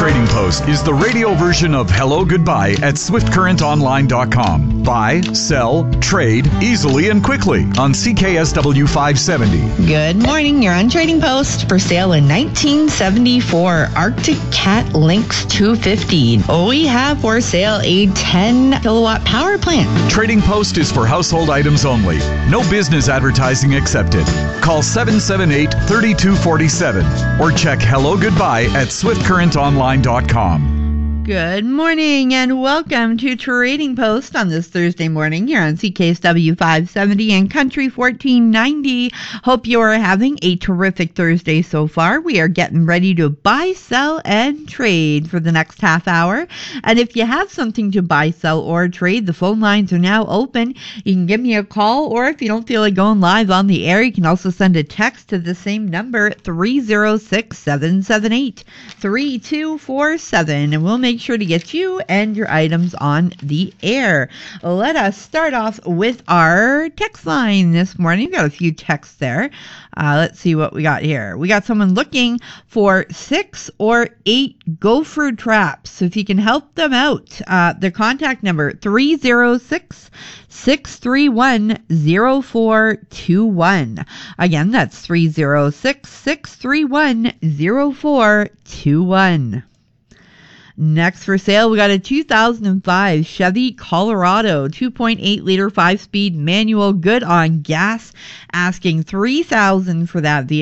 Trading Post is the radio version of Hello Goodbye at SwiftCurrentOnline.com. Buy, sell, trade easily and quickly on CKSW 570. Good morning. You're on Trading Post. For sale in 1974 Arctic Cat Lynx 250. We have for sale a 10 kilowatt power plant. Trading Post is for household items only. No business advertising accepted. Call 778-3247 or check Hello Goodbye at SwiftCurrentOnline.com. Good morning and welcome to Trading Post on this Thursday morning here on CKSW 570 and Country 1490. Hope you are having a terrific Thursday so far. We are getting ready to buy, sell, and trade for the next half hour. And if you have something to buy, sell, or trade, the phone lines are now open. You can give me a call, or if you don't feel like going live on the air, you can also send a text to the same number, 306-778-3247, and we'll make sure to get you and your items on the air. Let us start off with our text line this morning. We've got a few texts there. Let's see what we got here. We got someone looking for 6 or 8 gopher traps. So if you can help them out, their contact number 306-631-0421. Again, that's 306-631-0421. Next for sale, we got a 2005 Chevy Colorado 2.8 liter 5-speed manual, good on gas, asking $3,000 for that vehicle.